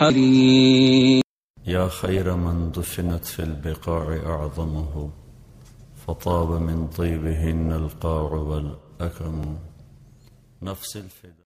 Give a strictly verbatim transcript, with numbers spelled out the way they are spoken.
حريم. يا خير من دفنت في البقاع أعظمه، فطاب من طيبهن القاع والأكم. نفس الفدا